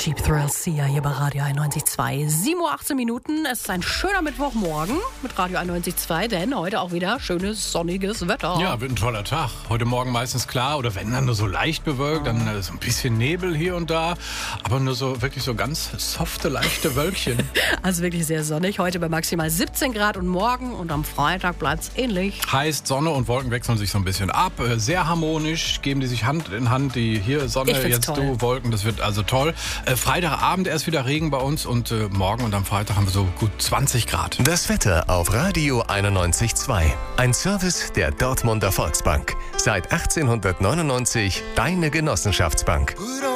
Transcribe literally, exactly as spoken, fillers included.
Cheap Thrills Sia hier bei Radio einundneunzig Komma zwei. sieben Uhr achtzehn Minuten. Es ist ein schöner Mittwochmorgen mit Radio einundneunzig Komma zwei, denn heute auch wieder schönes sonniges Wetter. Ja, wird ein toller Tag. Heute Morgen meistens klar oder wenn dann nur so leicht bewölkt, dann äh, so ein bisschen Nebel hier und da, aber nur so wirklich so ganz softe, leichte Wölkchen. Also wirklich sehr sonnig. Heute bei maximal siebzehn Grad und morgen und am Freitag bleibt es ähnlich. Heißt, Sonne und Wolken wechseln sich so ein bisschen ab. Äh, Sehr harmonisch geben die sich Hand in Hand. Die hier Sonne, jetzt toll. du, Wolken, das wird also toll. Äh, Freitagabend erst wieder Regen bei uns und äh, morgen und am Freitag haben wir so gut zwanzig Grad. Das Wetter auf Radio einundneunzig Komma zwei. Ein Service der Dortmunder Volksbank. Seit achtzehnhundertneunundneunzig deine Genossenschaftsbank.